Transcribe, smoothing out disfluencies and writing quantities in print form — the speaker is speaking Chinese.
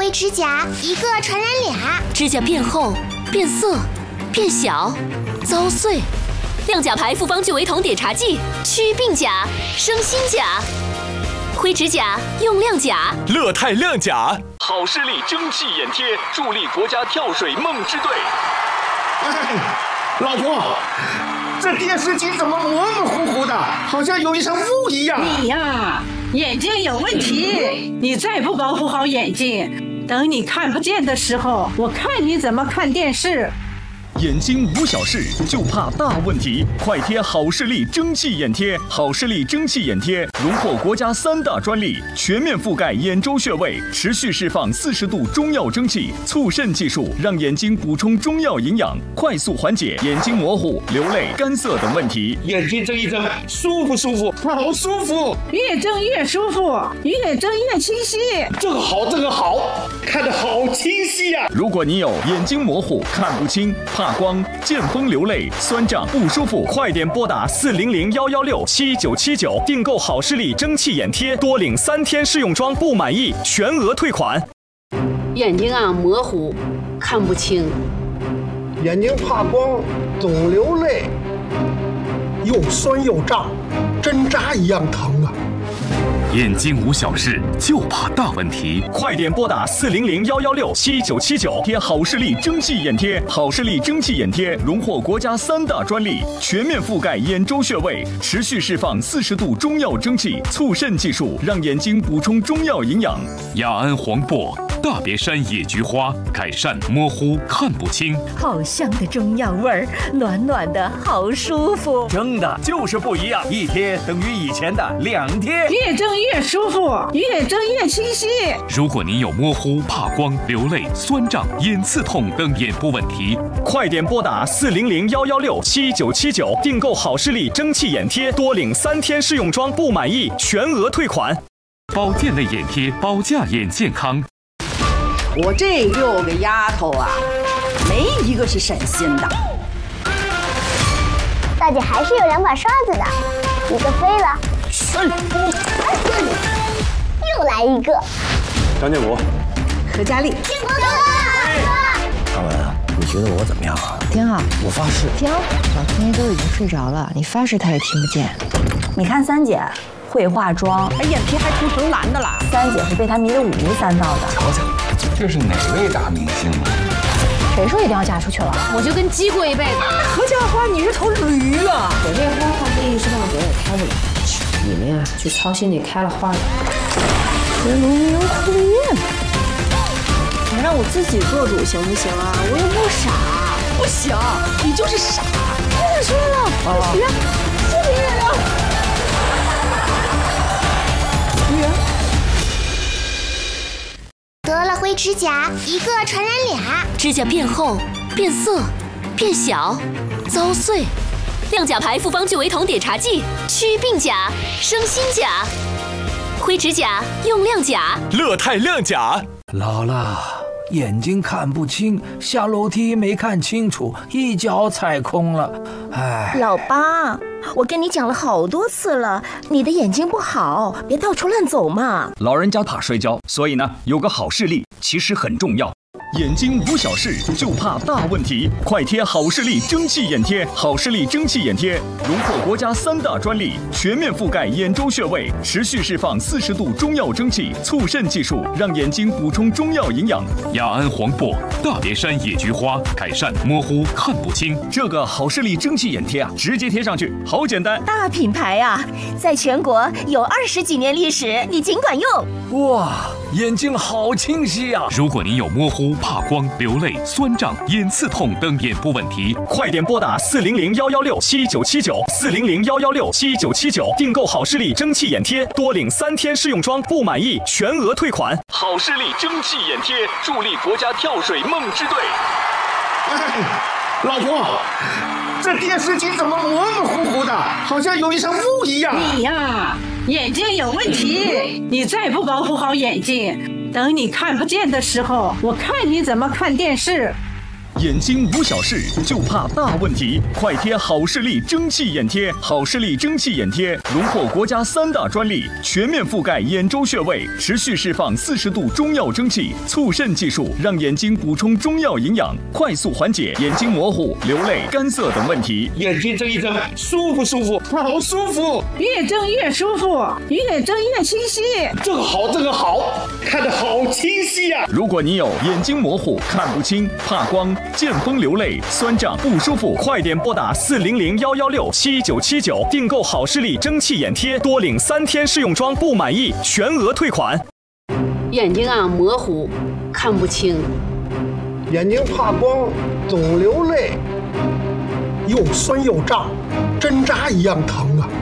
灰指甲，一个传染俩。 指甲变厚、变色、变小、遭碎。亮甲牌复方聚维酮碘茶剂，祛病甲，生新甲。灰指甲用亮甲， 乐泰亮甲，好视力蒸汽眼贴，助力国家跳水梦之队。 老婆，这电视机怎么模模糊糊的，好像有一层雾一样？ 你呀，眼睛有问题，你再不保护好眼睛，等你看不见的时候，我看你怎么看电视。 眼睛无小事，就怕大问题。快贴好视力蒸汽眼贴，好视力蒸汽眼贴荣获国家3大专利，全面覆盖眼周穴位，持续释放40度中药蒸汽，促渗技术让眼睛补充中药营养，快速缓解眼睛模糊、流泪、干涩等问题。 眼睛睁一睁，舒服舒服，好舒服， 越睁越舒服，越睁越清晰。 这个好，这个好，看得好清晰呀！ 如果你有眼睛模糊、看不清、怕光、见风流泪、酸胀不舒服，快点拨打400-116-7979订购好视力蒸汽眼贴，多领3天试用装，不满意全额退款。 眼睛模糊，看不清， 眼睛怕光，总流泪，又酸又胀，针扎一样疼啊！ 眼睛无小事，就怕大问题。 快点拨打400-116-7979贴好视力蒸汽眼贴，好视力蒸汽眼贴荣获国家3大专利，全面覆盖眼周穴位，持续释放40度中药蒸汽，促渗技术让眼睛补充中药营养。 雅安黄柏、大别山野菊花，改善模糊看不清。 好香的中药味儿，暖暖的好舒服。 蒸的就是不一样，一贴等于以前的2贴。 越蒸越舒服，越睁越清晰。 如果您有模糊、怕光、流泪、酸胀、眼刺痛等眼部问题， 快点拨打400-116-7979订购好视力蒸汽眼贴，多领3天试用装，不满意全额退款。 保健类眼贴，保驾眼健康。 我这6个丫头啊，没一个是省心的。 大姐还是有2把刷子的，一个飞了。又来一个。 张建国， 何佳丽， 建国哥， 阿文，你觉得我怎么样啊？ 挺好。 我发誓。 停，老天爷都已经睡着了，你发誓他也听不见。 你看三姐会化妆， 眼皮还涂成蓝的了。 三姐是被他迷得5迷3道的。 瞧瞧，这是哪位大明星啊？ 谁说一定要嫁出去了？ 我就跟鸡过一辈子。 何家花，你是头驴啊！ 我这花话费1时半个也开不了。你们呀，去操心那开了花的。学农民互练。 你让我自己做主行不行啊？我又不傻。不行，你就是傻。 我说了，不许，不许人了。 得了灰指甲，一个传染俩。 指甲变厚、变色、变小、遭碎。亮甲牌复方聚维酮碘茶剂，祛病甲，生新甲。灰指甲用亮甲， 乐泰亮甲。 老了，眼睛看不清，下楼梯没看清楚，一脚踩空了。哎， 老八，我跟你讲了好多次了，你的眼睛不好，别到处乱走嘛。 老人家怕摔跤，所以呢，有个好视力其实很重要。眼睛无小事，就怕大问题。快贴好视力蒸汽眼贴，好视力蒸汽眼贴荣获国家3大专利，全面覆盖眼周穴位，持续释放40度中药蒸汽，促渗技术让眼睛补充中药营养。 雅安黄柏、大别山野菊花，改善模糊看不清。 这个好视力蒸汽眼贴啊，直接贴上去，好简单。 大品牌啊，在全国有20几年历史，你尽管用。 哇，眼睛好清晰啊！ 如果您有模糊、怕光、流泪、酸胀、眼刺痛等眼部问题， 快点拨打400-116-7979，400-116-7979订购好视力蒸汽眼贴，多领3天试用装，不满意全额退款。 好视力蒸汽眼贴，助力国家跳水梦之队。 老婆，这电视机怎么模模糊糊的，好像有一层雾一样？ 你呀，眼睛有问题，你再不保护好眼睛，等你看不见的时候，我看你怎么看电视。 眼睛无小事，就怕大问题。快贴好视力蒸汽眼贴，好视力蒸汽眼贴荣获国家3大专利，全面覆盖眼周穴位，持续释放40度中药蒸汽，促渗技术让眼睛补充中药营养，快速缓解眼睛模糊、流泪、干涩等问题。 眼睛睁一睁，舒服舒服，好舒服， 越睁越舒服，越睁越清晰。 这个好，这个好，看得好清晰呀！ 如果你有眼睛模糊、看不清、怕光、见风流泪、酸胀不舒服， 快点拨打400-116-7979订购好视力蒸汽眼贴，多领3天试用装，不满意全额退款。 眼睛啊模糊，看不清， 眼睛怕光，总流泪，又酸又胀，针扎一样疼啊！